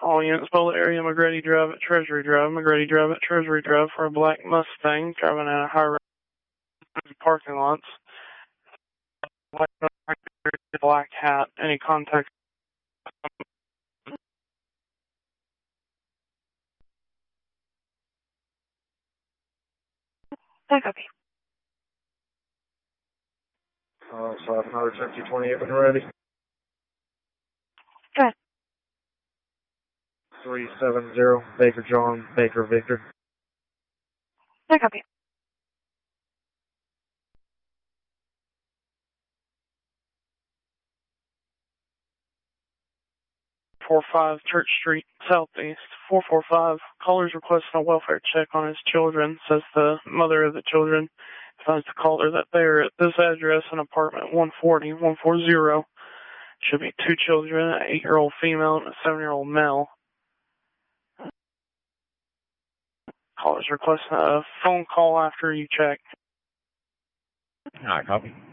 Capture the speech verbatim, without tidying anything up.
All units, Boulder area, McGrady Drive at Treasury Drive, McGrady Drive at Treasury Drive for a black Mustang driving at a high rate parking lots. Black hat. Any contact? I copy. Uh, five hundred fifty twenty-eight when ready. Go ahead. three seven zero, Baker John, Baker Victor. I copy. four five Church Street, Southeast. four four five. Caller's requesting a welfare check on his children. Says the mother of the children advised the caller that they are at this address in apartment one forty, one forty. Should be two children, an eight-year-old female and a seven-year-old male. Caller's requesting a phone call after you check. Alright, copy.